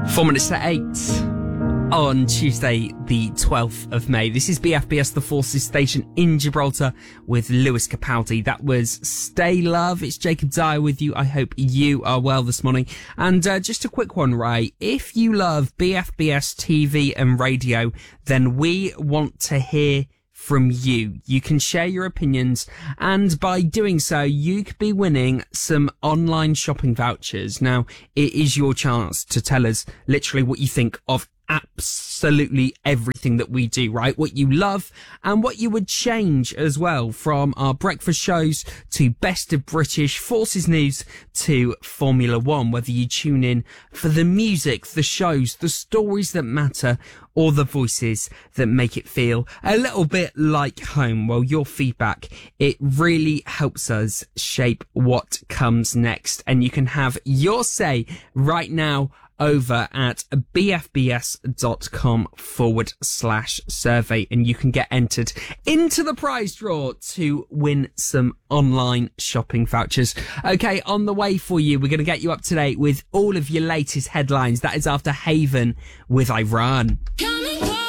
4 minutes to 8 on Tuesday, the 12th of May. This is BFBS, the Forces station in Gibraltar with Lewis Capaldi. That was Stay Love. It's Jacob Dyer with you. I hope you are well this morning. And just a quick one, right? If you love BFBS TV and radio, then we want to hear from you. You can share your opinions, and by doing so, you could be winning some online shopping vouchers. Now, it is your chance to tell us literally what you think of absolutely everything that we do, right? What you love and what you would change as well, from our breakfast shows to Best of British, Forces News to Formula One, whether you tune in for the music, the shows, the stories that matter, or the voices that make it feel a little bit like home. Well, your feedback, it really helps us shape what comes next, and you can have your say right now over at bfbs.com/survey, and you can get entered into the prize draw to win some online shopping vouchers. Okay, on the way for you, we're going to get you up to date with all of your latest headlines. That is after Haven with Iran.